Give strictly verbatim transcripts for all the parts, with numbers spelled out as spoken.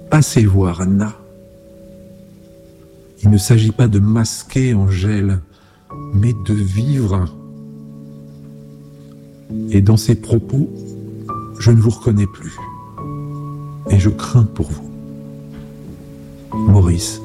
Passez voir Anna. Il ne s'agit pas de masquer Angèle, mais de vivre. Et dans ces propos, je ne vous reconnais plus. Et je crains pour vous. Maurice.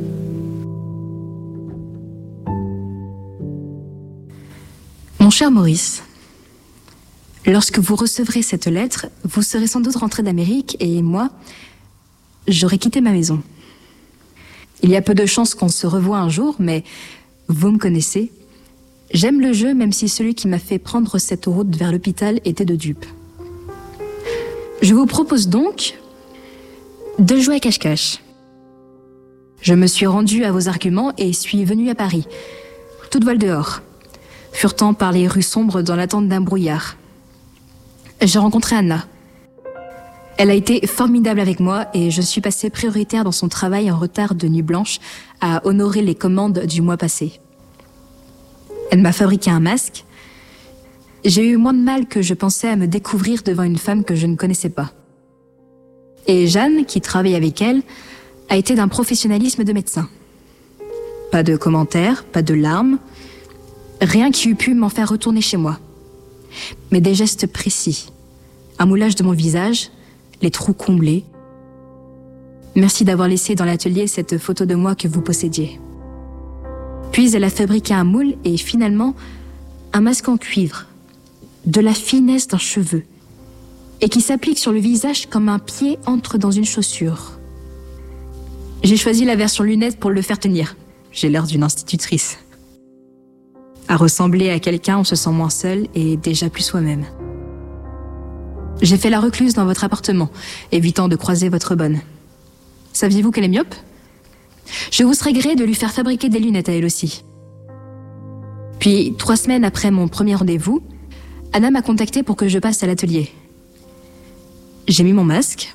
Mon cher Maurice, lorsque vous recevrez cette lettre, vous serez sans doute rentré d'Amérique et moi, j'aurai quitté ma maison. Il y a peu de chances qu'on se revoie un jour, mais vous me connaissez. J'aime le jeu, même si celui qui m'a fait prendre cette route vers l'hôpital était de dupe. Je vous propose donc de jouer à cache-cache. Je me suis rendue à vos arguments et suis venue à Paris, toute voile dehors, furetant par les rues sombres dans l'attente d'un brouillard. J'ai rencontré Anna. Elle a été formidable avec moi et je suis passée prioritaire dans son travail en retard de nuit blanche à honorer les commandes du mois passé. Elle m'a fabriqué un masque. J'ai eu moins de mal que je pensais à me découvrir devant une femme que je ne connaissais pas. Et Jeanne, qui travaille avec elle, a été d'un professionnalisme de médecin. Pas de commentaires, pas de larmes, rien qui eût pu m'en faire retourner chez moi. Mais des gestes précis, un moulage de mon visage, les trous comblés. Merci d'avoir laissé dans l'atelier cette photo de moi que vous possédiez. Puis elle a fabriqué un moule et finalement un masque en cuivre, de la finesse d'un cheveu, et qui s'applique sur le visage comme un pied entre dans une chaussure. J'ai choisi la version lunettes pour le faire tenir. J'ai l'air d'une institutrice. À ressembler à quelqu'un, on se sent moins seul et déjà plus soi-même. J'ai fait la recluse dans votre appartement, évitant de croiser votre bonne. Saviez-vous qu'elle est myope ? Je vous serais gré de lui faire fabriquer des lunettes à elle aussi. Puis, trois semaines après mon premier rendez-vous, Anna m'a contactée pour que je passe à l'atelier. J'ai mis mon masque.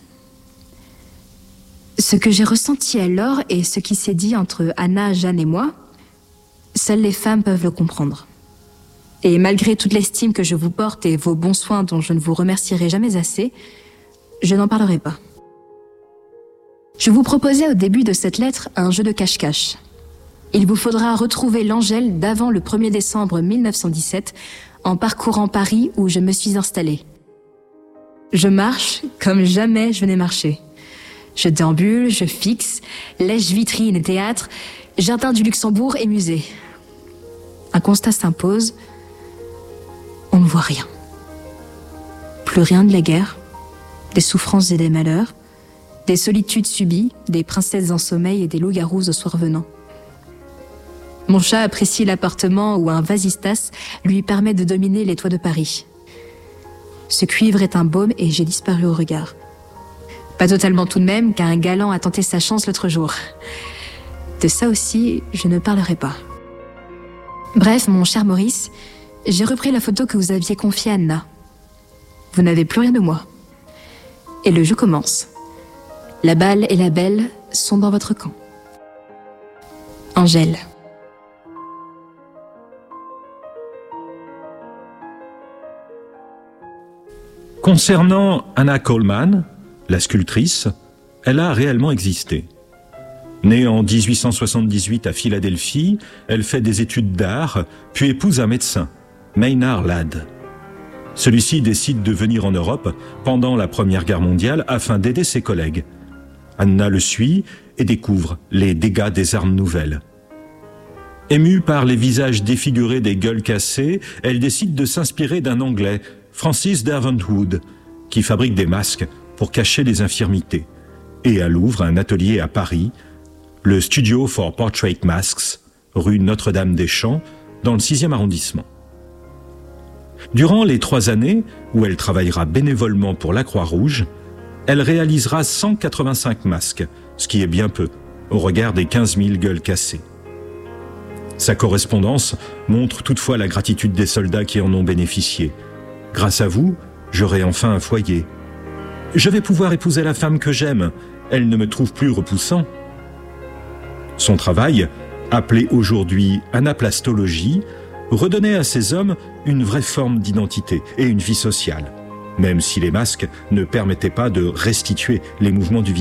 Ce que j'ai ressenti alors et ce qui s'est dit entre Anna, Jeanne et moi, seules les femmes peuvent le comprendre. Et malgré toute l'estime que je vous porte et vos bons soins dont je ne vous remercierai jamais assez, je n'en parlerai pas. Je vous proposais au début de cette lettre un jeu de cache-cache. Il vous faudra retrouver l'Angèle d'avant le premier décembre mille neuf cent dix-sept en parcourant Paris où je me suis installée. Je marche comme jamais je n'ai marché. Je déambule, je fixe, lèche vitrines et théâtre, jardin du Luxembourg et musée. Un constat s'impose. On ne voit rien. Plus rien de la guerre, des souffrances et des malheurs, des solitudes subies, des princesses en sommeil et des loups-garous au soir venant. Mon chat apprécie l'appartement où un vasistas lui permet de dominer les toits de Paris. Ce cuivre est un baume et j'ai disparu au regard. Pas totalement tout de même, car un galant a tenté sa chance l'autre jour. De ça aussi, je ne parlerai pas. Bref, mon cher Maurice, j'ai repris la photo que vous aviez confiée à Anna. Vous n'avez plus rien de moi. Et le jeu commence. La balle et la belle sont dans votre camp. Angèle. Concernant Anna Coleman, la sculptrice, elle a réellement existé. Née en dix-huit cent soixante-dix-huit à Philadelphie, elle fait des études d'art, puis épouse un médecin, Maynard Ladd. Celui-ci décide de venir en Europe pendant la Première Guerre mondiale afin d'aider ses collègues. Anna le suit et découvre les dégâts des armes nouvelles. Émue par les visages défigurés des gueules cassées, elle décide de s'inspirer d'un Anglais, Francis Derwentwood, qui fabrique des masques pour cacher les infirmités. Et elle ouvre un atelier à Paris, le Studio for Portrait Masks, rue Notre-Dame-des-Champs, dans le sixième arrondissement. Durant les trois années où elle travaillera bénévolement pour la Croix-Rouge, elle réalisera cent quatre-vingt-cinq masques, ce qui est bien peu, au regard des quinze mille gueules cassées. Sa correspondance montre toutefois la gratitude des soldats qui en ont bénéficié. « Grâce à vous, j'aurai enfin un foyer. Je vais pouvoir épouser la femme que j'aime. Elle ne me trouve plus repoussant. » Son travail, appelé aujourd'hui anaplastologie, redonnait à ces hommes une vraie forme d'identité et une vie sociale, même si les masques ne permettaient pas de restituer les mouvements du visage.